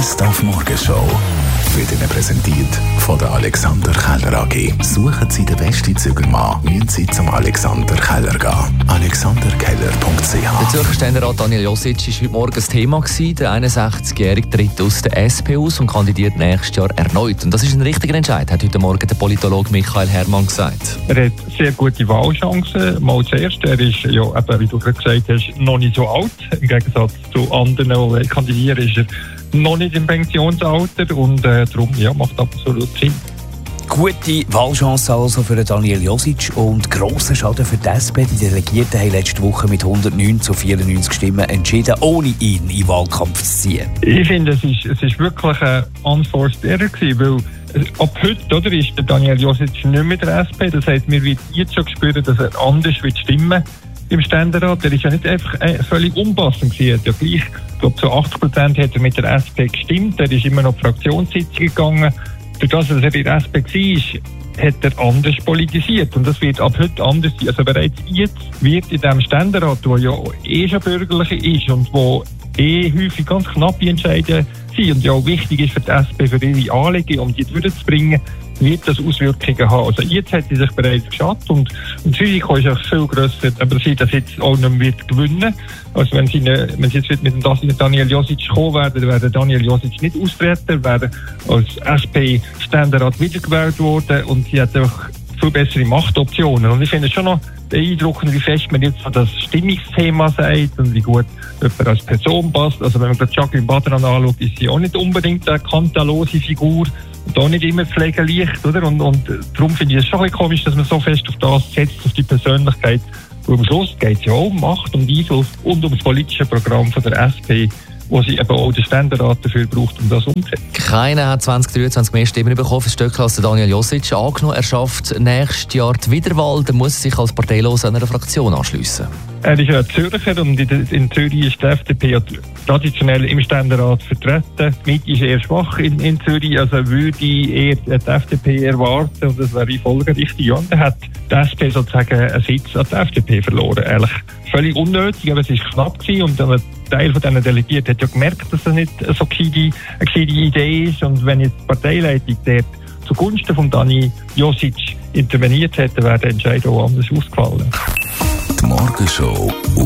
Best auf Morgenshow wird Ihnen präsentiert von der Alexander Keller AG. Suchen Sie den besten Zügelmann, müssen Sie zum Alexander Keller gehen. alexanderkeller.ch. Der Zürcher Ständerat Daniel Josic war heute Morgen das Thema. Der 61-Jährige tritt aus der SP aus und kandidiert nächstes Jahr erneut. Und das ist ein richtiger Entscheid, hat heute Morgen der Politologe Michael Herrmann gesagt. Er hat sehr gute Wahlchancen. Mal zuerst, er ist ja, eben, wie du gerade gesagt hast, noch nicht so alt. Im Gegensatz zu anderen, die kandidieren, ist er noch nicht im Pensionsalter und darum macht absolut Sinn. Gute Wahlchance also für Daniel Josic und grosser Schaden für die SP. Die Delegierten haben letzte Woche mit 109-94 Stimmen entschieden, ohne ihn in den Wahlkampf zu ziehen. Ich finde, es ist wirklich ein unforced error gewesen, weil ab heute ist der Daniel Josic nicht mehr der SP. Das heisst, wir werden jetzt schon spüren, dass er anders wird stimmen im Ständerat. Der ist ja nicht einfach völlig unpassend gewesen. Er hat ja gleich, ich glaube, zu 80% hat er mit der SP gestimmt. Er ist immer noch die Fraktionssitzung gegangen. Durch das, dass er in der SP war, hat er anders politisiert. Und das wird ab heute anders sein. Also bereits jetzt wird in diesem Ständerat, der ja schon bürgerlich ist und wo häufig ganz knappe Entscheidungen sind und ja auch wichtig ist für die SP, für ihre Anliegen, um die durchzubringen, wird das Auswirkungen haben. Also jetzt hat sie sich bereits geschadet und das Risiko ist auch viel grösser, aber sie das jetzt auch nicht mehr gewinnen. Also wenn sie jetzt mit dem Daniel Josic kommen wäre Daniel Josic nicht austreten, wäre als SP-Ständerat wiedergewählt worden und sie hat auch viel bessere Machtoptionen. Und ich finde es schon noch beeindruckend, wie fest man jetzt das Stimmungsthema sagt und wie gut jemand als Person passt. Also wenn man gerade Jacqueline Badran anschaut, ist sie auch nicht unbedingt eine kantalose Figur und auch nicht immer pflegeleicht, oder? Und darum finde ich es schon ein bisschen komisch, dass man so fest auf das setzt, auf die Persönlichkeit. Und am Schluss geht es ja auch um Macht, um Einfluss und um das politische Programm von der SP, wo sie eben auch den Ständerat dafür braucht, um das umzusetzen. Keiner hat 2023 mehr Stimmen bekommen für Stöckl als Daniel Josic. Angenommen, er schafft nächstes Jahr die Wiederwahl, dann muss er sich als Parteiloser einer Fraktion anschliessen. Er ist ja Zürcher und in Zürich ist die FDP ja traditionell im Ständerat vertreten. Die Mitte ist eher schwach in Zürich, also würde ich eher die FDP erwarten und das wäre folgerichtig. Ja, dann hat die SP sozusagen einen Sitz an die FDP verloren. Ehrlich völlig unnötig, aber es war knapp gewesen und ein Teil von diesen Delegierten hat ja gemerkt, dass das nicht so eine gescheite Idee ist und wenn jetzt die Parteileitung dort zugunsten von Dani Josic interveniert hätte, wäre der Entscheid auch anders ausgefallen. Die Morgenshow